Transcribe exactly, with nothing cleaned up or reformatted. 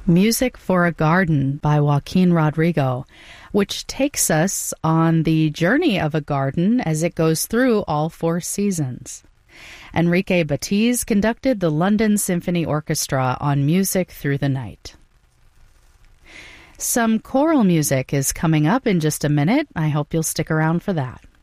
Music for a Garden by Joaquin Rodrigo, which takes us on the journey of a garden as it goes through all four seasons. Enrique Batiz conducted the London Symphony Orchestra on Music Through the Night. Some choral music is coming up in just a minute. I hope you'll stick around for that.